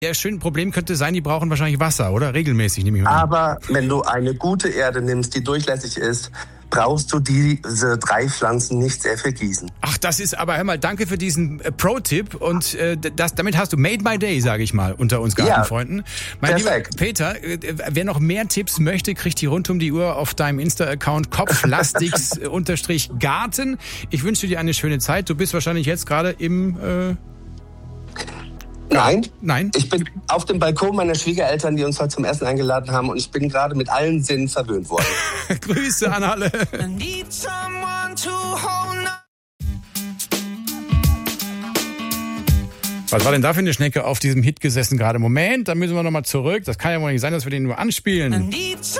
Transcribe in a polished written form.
Ja, schön, Problem könnte sein, die brauchen wahrscheinlich Wasser, oder? Regelmäßig, nehme ich mal an. Aber wenn du eine gute Erde nimmst, die durchlässig ist, brauchst du diese 3 Pflanzen nicht sehr viel gießen. Ach, das ist aber, hör mal, danke für diesen Pro-Tipp und damit hast du made my day, sage ich mal, unter uns Gartenfreunden. Mein perfekt. lieber Peter, wer noch mehr Tipps möchte, kriegt die rund um die Uhr auf deinem Insta-Account kopflastigs_garten. Ich wünsche dir eine schöne Zeit. Du bist wahrscheinlich jetzt gerade im... Nein. Ich bin auf dem Balkon meiner Schwiegereltern, die uns heute zum Essen eingeladen haben, und ich bin gerade mit allen Sinnen verwöhnt worden. Grüße an alle. Was war denn da für eine Schnecke auf diesem Hit gesessen gerade? Moment, da müssen wir nochmal zurück. Das kann ja wohl nicht sein, dass wir den nur anspielen.